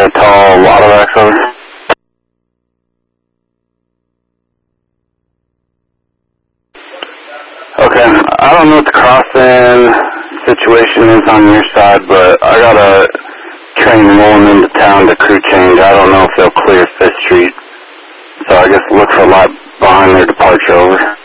a tall Autovax over? Okay, I don't know what the crossing situation is on your side, but I got a train rolling into town to crew change. I don't know if they'll clear 5th Street. So I guess look for a lot behind their departure, over.